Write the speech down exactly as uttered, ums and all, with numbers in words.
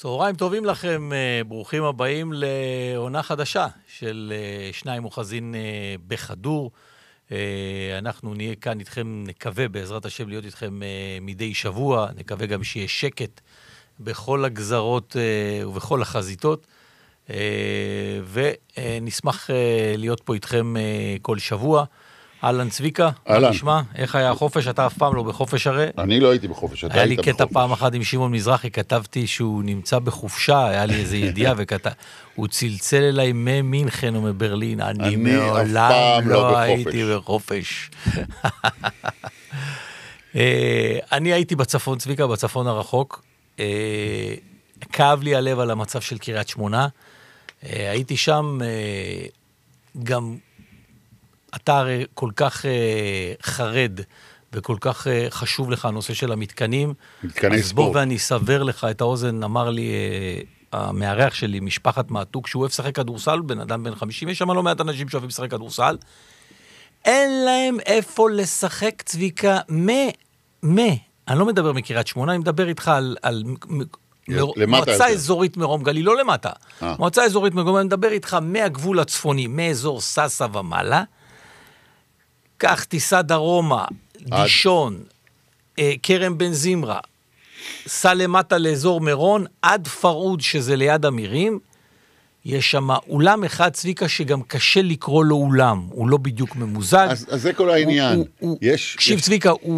צהריים טובים לכם, ברוכים הבאים לעונה חדשה של שניים אוחזין בכדור. אנחנו נהיה כאן איתכם, נקווה בעזרת השם להיות איתכם מדי שבוע, נקווה גם שיהיה שקט בכל הגזרות ובכל החזיתות, ונשמח להיות פה איתכם כל שבוע. אהלן צביקה, אהלן. נשמע, איך היה החופש? אתה אף פעם לא בחופש הרי? אני לא הייתי בחופש, אתה היה היית לי בחופש. קטע פעם אחת עם שמעון מזרחי, כתבתי שהוא נמצא בחופשה, היה לי איזו ידיעה וכתב, הוא צלצל אליי ממינכן או מברלין, אני אני מעולם אף פעם לא לא בחופש. הייתי בחופש. אה, אני הייתי בצפון, צביקה, בצפון הרחוק, אה, כאב לי הלב על המצב של קריית שמונה, אה, הייתי שם אה, גם... אתה הרי כל כך uh, חרד, וכל כך uh, חשוב לך הנושא של המתקנים. מתקני אז בוא ספורט. ואני אסבר לך את האוזן, אמר לי uh, המארח שלי, משפחת מעתוק, שהוא אוהב לשחק כדורסל, בן אדם בן חמישים, יש שם לא מעט אנשים שאוהבים לשחק כדורסל, אין להם איפה לשחק צביקה, מה, מה, אני לא מדבר מקריית שמונה, אני מדבר איתך על... על מועצה יותר. אזורית מרום גליל, לא למטה. אה. מועצה אזורית מרום גליל, אני מדבר איתך מהגבול הצפוני, מאזור ססה ומעלה, כך טיסה דרומה, דישון, אה, קרם בן זמרה, סע למטה לאזור מירון, עד פרעוד שזה ליד אמירים, יש שם אולם אחד צביקה שגם קשה לקרוא לו אולם, הוא לא בדיוק ממוזג. אז, אז זה כל העניין. הוא, הוא, יש, קשיב יש... צביקה, הוא